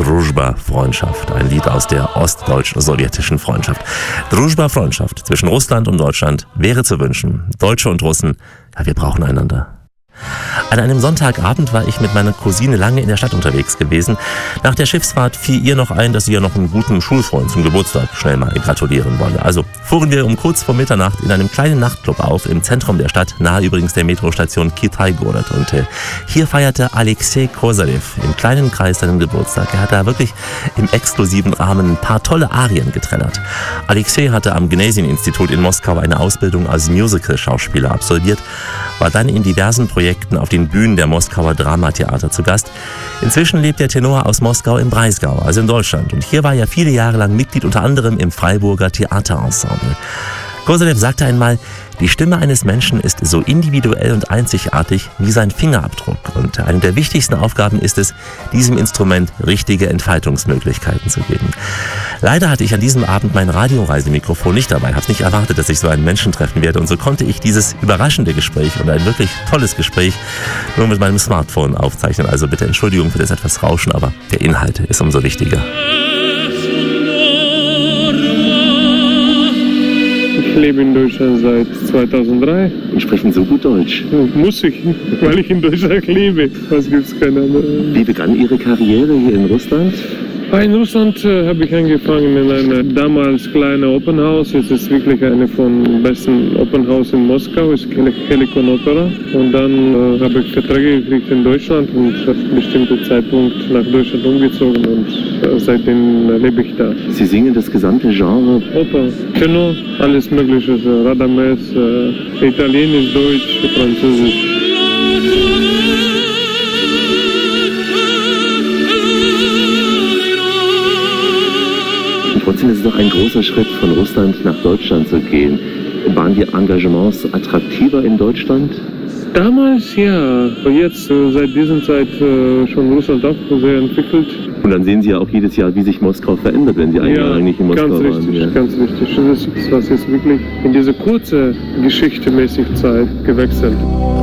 Druzhba, Freundschaft, ein Lied aus der ostdeutsch-sowjetischen Freundschaft. Druzhba, Freundschaft zwischen Russland und Deutschland wäre zu wünschen. Deutsche und Russen, ja, wir brauchen einander. An einem Sonntagabend war ich mit meiner Cousine lange in der Stadt unterwegs gewesen. Nach der Schiffsfahrt fiel ihr noch ein, dass sie ja noch einen guten Schulfreund zum Geburtstag schnell mal gratulieren wolle. Also fuhren wir um kurz vor Mitternacht in einem kleinen Nachtclub auf, im Zentrum der Stadt, nahe übrigens der Metrostation Kitai-Gorod. Und hier feierte Alexei Kosarev im kleinen Kreis seinen Geburtstag. Er hat da wirklich im exklusiven Rahmen ein paar tolle Arien getrellert. Alexei hatte am Gnesien-Institut in Moskau eine Ausbildung als Musical-Schauspieler absolviert, war dann in diversen Projekten auf den Bühnen der Moskauer Dramatheater zu Gast. Inzwischen lebt der Tenor aus Moskau im Breisgau, also in Deutschland. Und hier war er viele Jahre lang Mitglied unter anderem im Freiburger Theaterensemble. Kosarev sagte einmal, die Stimme eines Menschen ist so individuell und einzigartig wie sein Fingerabdruck. Und eine der wichtigsten Aufgaben ist es, diesem Instrument richtige Entfaltungsmöglichkeiten zu geben. Leider hatte ich an diesem Abend mein Radioreisemikrofon nicht dabei, habe es nicht erwartet, dass ich so einen Menschen treffen werde. Und so konnte ich dieses überraschende Gespräch und ein wirklich tolles Gespräch nur mit meinem Smartphone aufzeichnen. Also bitte Entschuldigung für das etwas Rauschen, aber der Inhalt ist umso wichtiger. Ich lebe in Deutschland seit 2003. Sie sprechen so gut Deutsch. Muss ich, weil ich in Deutschland lebe. Was gibt's keine andere. Wie begann Ihre Karriere hier in Russland? In Russland habe ich angefangen in einem damals kleinen Open House. Es ist wirklich eine von besten Open House in Moskau, es ist Helikon Opera. Und dann habe ich Verträge gekriegt in Deutschland und auf einen bestimmten Zeitpunkt nach Deutschland umgezogen und seitdem lebe ich da. Sie singen das gesamte Genre? Oper, Tenor, alles Mögliche, Radames, Italienisch, Deutsch, Französisch. Trotzdem ist es doch ein großer Schritt, von Russland nach Deutschland zu gehen. Waren die Engagements attraktiver in Deutschland? Damals ja, jetzt seit dieser Zeit schon Russland auch sehr entwickelt. Und dann sehen Sie ja auch jedes Jahr, wie sich Moskau verändert, wenn Sie ein Jahr lang nicht in Moskau waren. Ganz richtig. Das ist was jetzt wirklich in diese kurze Geschichte-mäßig Zeit gewechselt.